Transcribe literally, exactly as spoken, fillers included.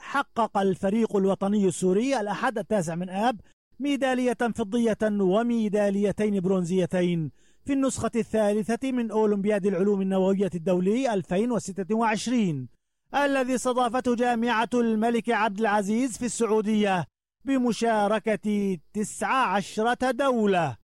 حقق الفريق الوطني السوري الأحد التاسع من آب ميدالية فضية وميداليتين برونزيتين في النسخة الثالثة من أولمبياد العلوم النووية الدولي ألفين وستة وعشرين الذي استضافته جامعة الملك عبد العزيز في السعودية بمشاركة تسع عشرة دولة.